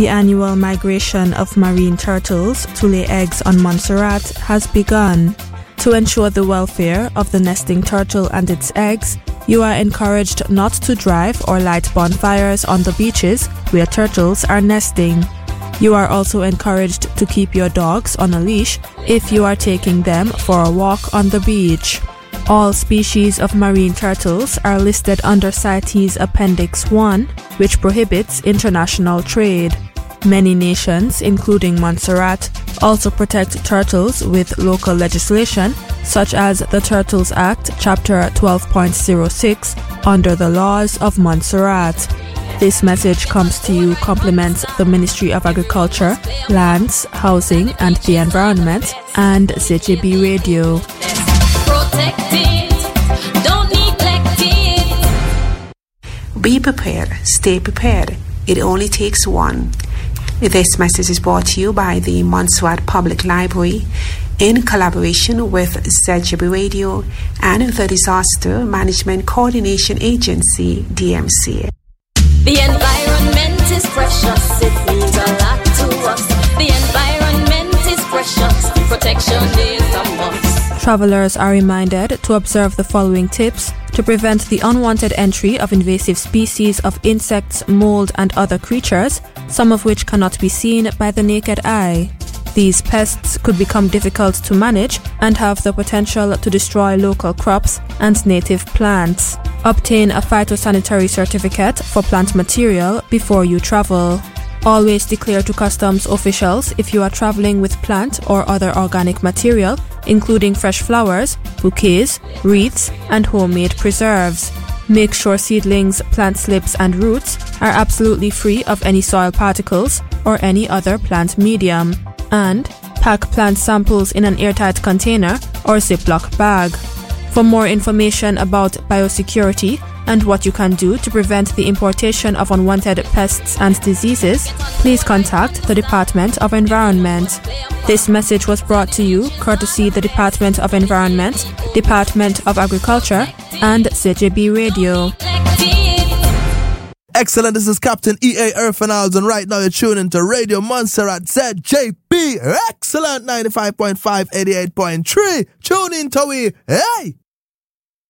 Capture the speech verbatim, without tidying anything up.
The annual migration of marine turtles to lay eggs on Montserrat has begun. To ensure the welfare of the nesting turtle and its eggs, you are encouraged not to drive or light bonfires on the beaches where turtles are nesting. You are also encouraged to keep your dogs on a leash if you are taking them for a walk on the beach. All species of marine turtles are listed under CITES Appendix one, which prohibits international trade. Many nations, including Montserrat, also protect turtles with local legislation, such as the Turtles Act, Chapter twelve point oh six, under the laws of Montserrat. This message comes to you compliments the Ministry of Agriculture, Lands, Housing and the Environment and Z J B Radio. Be prepared, stay prepared. It only takes one. This message is brought to you by the Montserrat Public Library in collaboration with Z J B Radio and the Disaster Management Coordination Agency, D M C. The environment is precious, it means a lot to us. The environment is precious, protection is a must. Travelers are reminded to observe the following tips to prevent the unwanted entry of invasive species of insects, mold and other creatures, some of which cannot be seen by the naked eye. These pests could become difficult to manage and have the potential to destroy local crops and native plants. Obtain a phytosanitary certificate for plant material before you travel. Always declare to customs officials if you are traveling with plant or other organic material, including fresh flowers, bouquets, wreaths, and homemade preserves. Make sure seedlings, plant slips, and roots are absolutely free of any soil particles or any other plant medium. And pack plant samples in an airtight container or Ziploc bag. For more information about biosecurity and what you can do to prevent the importation of unwanted pests and diseases, please contact the Department of Environment. This message was brought to you courtesy the Department of Environment, Department of Agriculture, and Z J B Radio. Excellent, this is Captain E A Irfanals, and right now you're tuning to Radio Montserrat Z J B. Excellent, ninety-five point five, eighty-eight point three. Tune in to we. Hey!